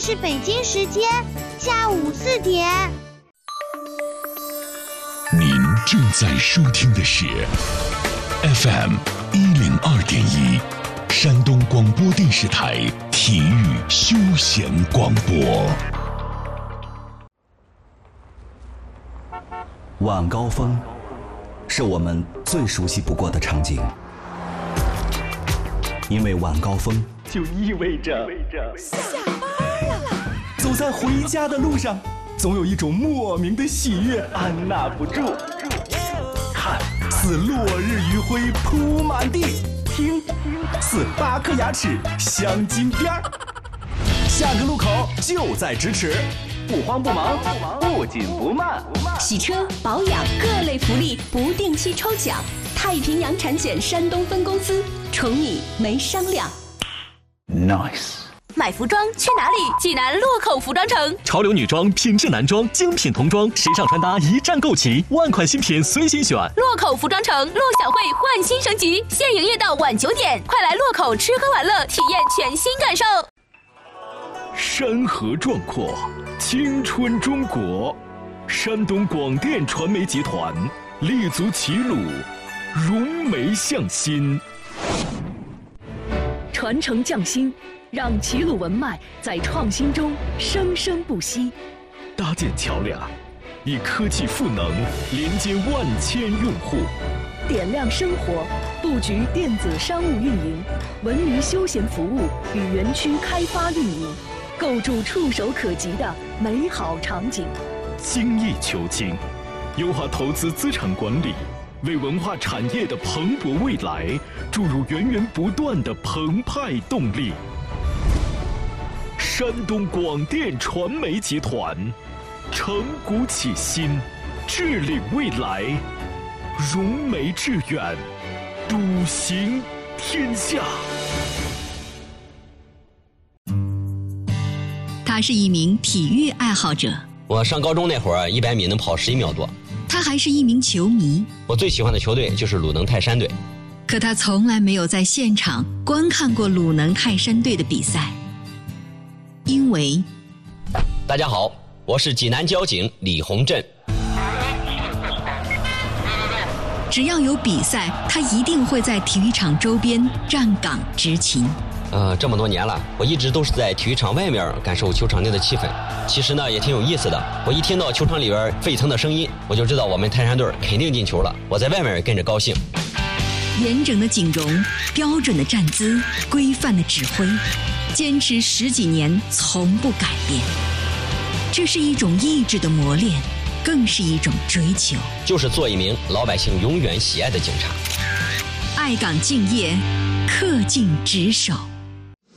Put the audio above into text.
是北京时间下午4点。 您正在收听的是 FM 102.1，山东广播电视台体育休闲广播。 晚高峰是我们最熟悉不过的场景，因为晚高峰就意味着下班了。 走在回家的路上，总有一种莫名的喜悦按捺不住。看似落日余晖铺满地，听似8颗牙齿镶金边儿。下个路口就在咫尺，不慌不忙，不紧不慢。 洗车保养各类福利不定期抽奖，太平洋产险山东分公司，宠你没商量。 Nice。 买服装去哪里？济南洛口服装城， 潮流女装、品质男装、精品童装、时尚穿搭一站购齐，万款新品随心选。 洛口服装城陆小慧焕新升级，现营业到晚9点，快来洛口吃喝玩乐，体验全新感受。 山河壮阔，青春中国，山东广电传媒集团立足齐鲁，融媒向心， 传承匠心，让齐鲁文脉在创新中生生不息。 搭建桥梁，以科技赋能连接万千用户， 点亮生活，布局电子商务运营、文娱休闲服务与园区开发运营，构筑触手可及的美好场景。 精益求精，优化投资资产管理，为文化产业的蓬勃未来注入源源不断的澎湃动力。山东广电传媒集团，承古启新，致力未来，融媒致远，笃行天下。 他是一名体育爱好者， 我上高中那会儿，100米能跑11秒多。 他还是一名球迷， 我最喜欢的球队就是鲁能泰山队。 可他从来没有在现场观看过鲁能泰山队的比赛，因为大家好，我是济南交警李洪振。 只要有比赛，他一定会在体育场周边站岗执勤。 这么多年了，我一直都是在体育场外面感受球场内的气氛。其实呢，也挺有意思的。我一听到球场里边沸腾的声音，我就知道我们泰山队肯定进球了。我在外面跟着高兴。 严整的景容，标准的站姿，规范的指挥，坚持10几年从不改变。这是一种意志的磨练，更是一种追求。 就是做一名老百姓永远喜爱的警察。 爱岗敬业，恪尽职守。